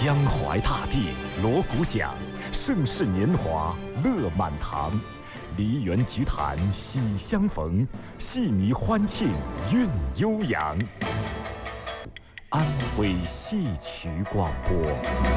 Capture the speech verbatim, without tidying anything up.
江淮大地，锣鼓响，盛世年华乐满堂。梨园菊坛喜相逢，戏迷欢庆韵悠扬。安徽戏曲广播。